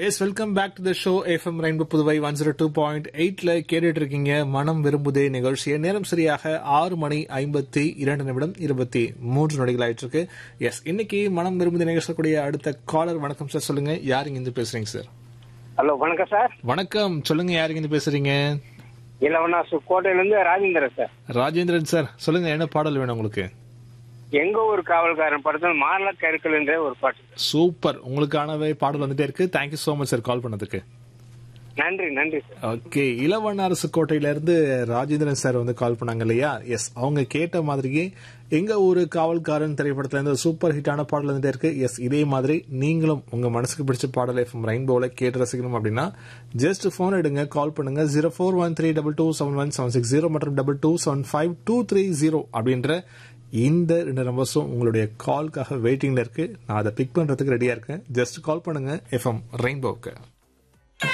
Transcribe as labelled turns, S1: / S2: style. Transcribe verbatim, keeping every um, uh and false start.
S1: Yes welcome back to the show FM rainbow Puduvai one zero two point எயிட்ல கேட்டுட்டு இருக்கீங்க மனம் விரும்புதே நிகழ்ச்சியை. நேரம் சரியாக ஆறு மணி ஐம்பத்தி இரண்டு நிமிடம் இருபத்தி மூன்று நொடிகள் ஆயிட்டு இருக்கு. எஸ் இன்னைக்கு மனம் விரும்புதே நிகழ்ச்சிக்கூடிய அடுத்த காலர். வணக்கம் சார், சொல்லுங்க யார் இங்க இருந்து பேசுறீங்க சார்?
S2: ஹலோ வணக்கம் சார்.
S1: வணக்கம், சொல்லுங்க யார் இங்க இருந்து பேசுறீங்க?
S2: இல்லவனா கோட்டையில இருந்து ராஜேந்திரன் சார்.
S1: ராஜேந்திரன் சார், சொல்லுங்க என்ன பாடல் வேணும் உங்களுக்கு?
S2: எங்க ஒரு காவல்காரன் படத்தில் மாரல கருக்கள் என்ற ஒரு பாட்டு.
S1: சூப்பர், உங்களுக்கானவே பாடல் வந்துட்டே இருக்கு. Thank you so much sir call பண்ணதுக்கு.
S2: நன்றி நன்றி சார்.
S1: ஓகே, இளவண்ணாரசு கோட்டையில இருந்து ராஜேந்திரன் சார் வந்து கால் பண்ணாங்க இல்லையா? எஸ், அவங்க கேட்ட மாதிரியே எங்க ஒரு காவல்காரன் திரைப்படத்துல இருந்து சூப்பர் ஹிட்டான பாடல் வந்துட்டே இருக்கு. எஸ், இதே மாதிரி நீங்களும் உங்க மனசுக்கு பிடிச்ச பாடல் எஃப்எம் ரெயின்போல கேட்டு ரசிக்கணும் அப்படின்னா ஜஸ்ட் போன் எடுங்க, கால் பண்ணுங்க zero four one three double two seven one seven six zero மற்றும் double two seven five two three zero அப்படின்ற இந்த ரெண்டு நம்பர்ஸும் உங்களுடைய கால்காக வெயிட்டிங்ல இருக்கு. நான் அதை பிக் பண்றதுக்கு ரெடியா இருக்கேன். ஜஸ்ட் கால் பண்ணுங்க எஃப்எம் ரெயின்போக்கு.